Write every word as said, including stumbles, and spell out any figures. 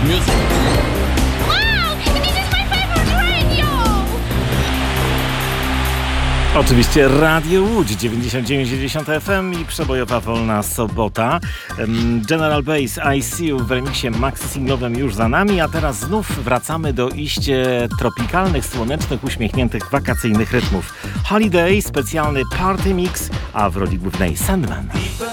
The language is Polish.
music. Oczywiście Radio Łódź dziewięćdziesiąt dziewięć przecinek dziesięć F M i przebojowa wolna sobota. General Bass I See You w remiksie maxi singlowym już za nami, a teraz znów wracamy do iście tropikalnych, słonecznych, uśmiechniętych, wakacyjnych rytmów. Holiday, specjalny party mix, a w roli głównej Sandman.